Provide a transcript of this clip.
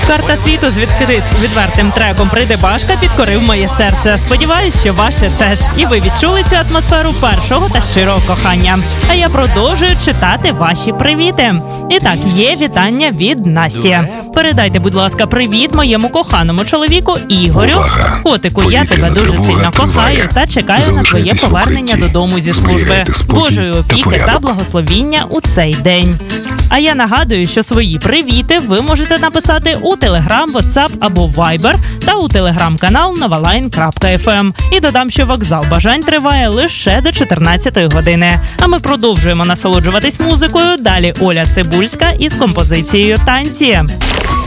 Карта світу з відвертим треком «Прийде Башка» підкорив моє серце. Сподіваюсь, що ваше теж. І ви відчули цю атмосферу першого та щирого кохання. А я продовжую читати ваші привіти. І так, є вітання від Насті. Передайте, будь ласка, привіт моєму коханому чоловіку Ігорю. Увага! Котику, я тебе дуже сильно кохаю та чекаю на твоє повернення додому зі служби. Божої опіки та благословіння у цей день. А я нагадую, що свої привіти ви можете написати у Telegram, WhatsApp або Viber та у телеграм-канал novaline.fm. І додам, що вокзал бажань триває лише до 14 години. А ми продовжуємо насолоджуватись музикою. Далі Оля Цибульська із композицією «Танці».